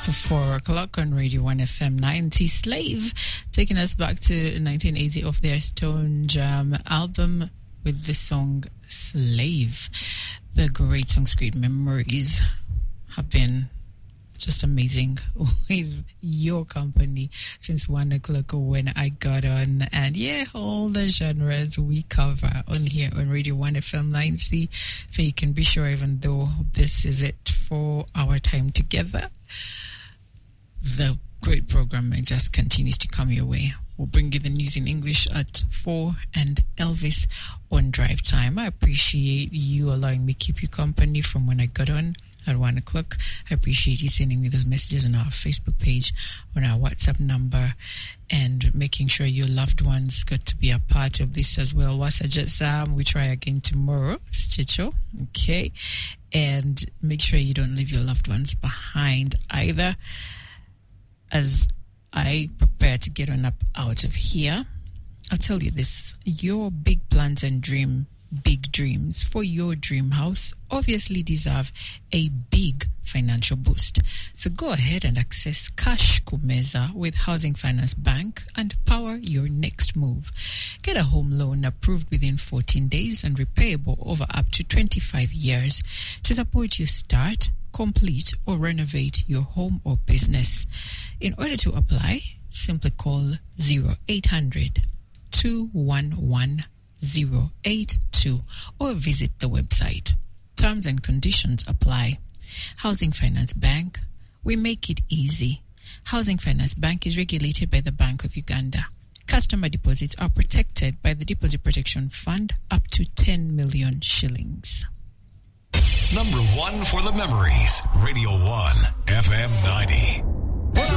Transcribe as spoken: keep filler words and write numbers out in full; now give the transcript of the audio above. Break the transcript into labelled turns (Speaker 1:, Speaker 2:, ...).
Speaker 1: to four o'clock on Radio one F M ninety. Slave, taking us back to nineteen eighty off their Stone Jam album with the song Slave. The great songs, great memories have been just amazing with your company since one o'clock when I got on. And yeah, all the genres we cover on here on Radio one F M ninety. So you can be sure, even though this is it for our time together, the great programming just continues to come your way. We'll bring you the news in English at four and Elvis on drive time. I appreciate you allowing me keep you company from when I got on at one o'clock. I appreciate you sending me those messages on our Facebook page, on our WhatsApp number, and making sure your loved ones got to be a part of this as well. Wasajasam, we try again tomorrow. Sticho, okay? And make sure you don't leave your loved ones behind either. As I prepare to get on up out of here, I'll tell you this: your big plans and dream big dreams for your dream house obviously deserve a big financial boost. So go ahead and access Cash Kumeza with Housing Finance Bank and power your next move. Get a home loan approved within fourteen days and repayable over up to twenty-five years to support you start, complete, or renovate your home or business. In order to apply, simply call zero eight hundred, two one one, zero eight two or visit the website. Terms and conditions apply. Housing Finance Bank, we make it easy. Housing Finance Bank is regulated by the Bank of Uganda. Customer deposits are protected by the Deposit Protection Fund up to ten million shillings.
Speaker 2: Number one for the memories. Radio one.